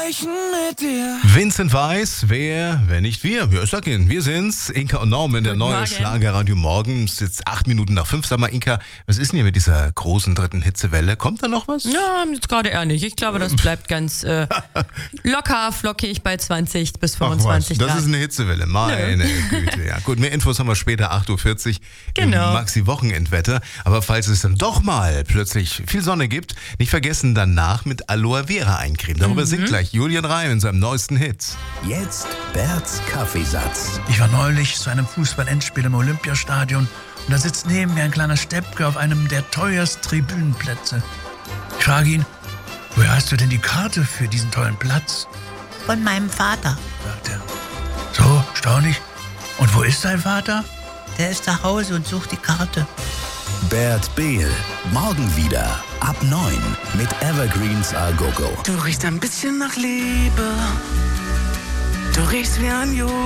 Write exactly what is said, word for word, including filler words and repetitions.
erreichen mit dir. Vincent Weiss, wer, wer nicht wir? Ja, ich sag Ihnen, wir sind's. Inka und Norman, der Guten neue Morgen. Schlagerradio Morgen. Es ist jetzt acht Minuten nach fünf. Sag mal, Inka, was ist denn hier mit dieser großen dritten Hitzewelle? Kommt da noch was? Ja, jetzt gerade eher nicht. Ich glaube, das bleibt ganz äh, locker, flockig bei zwanzig bis Ach was, fünfundzwanzig das Grad. ist eine Hitzewelle, meine Güte. Ja, gut, mehr Infos haben wir später, acht Uhr vierzig Genau. im Maxi-Wochenendwetter. Aber falls es dann doch mal plötzlich viel Sonne gibt, nicht vergessen, danach mit Aloe Vera eincremen. Darüber Mhm. singt gleich Julian Reim in seinem neuesten Hit. Jetzt Berts Kaffeesatz. Ich war neulich zu einem Fußball-Endspiel im Olympiastadion und da sitzt neben mir ein kleiner Steppke auf einem der teuersten Tribünenplätze. Ich frage ihn, woher hast du denn die Karte für diesen tollen Platz? Von meinem Vater. Sagt er. So, staunlich. Und wo ist dein Vater? Der ist zu Hause und sucht die Karte. Bert Behl. Morgen wieder ab neun mit Evergreens A Go Go. Du riechst ein bisschen nach Liebe. Du riechst wie ein Jude.